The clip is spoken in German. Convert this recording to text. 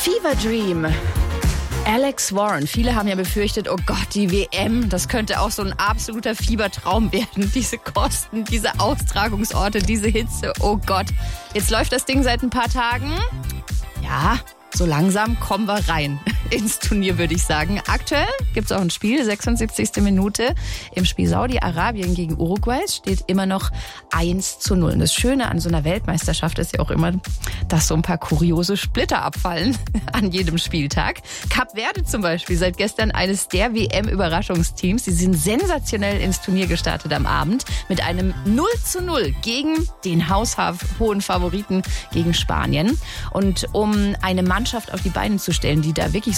Fever Dream. Alex Warren. Viele haben ja befürchtet, oh Gott, die WM, das könnte auch so ein absoluter Fiebertraum werden. Diese Kosten, diese Austragungsorte, diese Hitze, oh Gott. Jetzt läuft das Ding seit ein paar Tagen. Ja, so langsam kommen wir rein ins Turnier, würde ich sagen. Aktuell gibt es auch ein Spiel, 76. Minute. Im Spiel Saudi-Arabien gegen Uruguay steht immer noch 1:0. Und das Schöne an so einer Weltmeisterschaft ist ja auch immer, dass so ein paar kuriose Splitter abfallen an jedem Spieltag. Kap Verde zum Beispiel, seit gestern eines der WM-Überraschungsteams. Sie sind sensationell ins Turnier gestartet am Abend mit einem 0:0 gegen den haushohen Favoriten gegen Spanien. Und um eine Mannschaft auf die Beine zu stellen, die da wirklich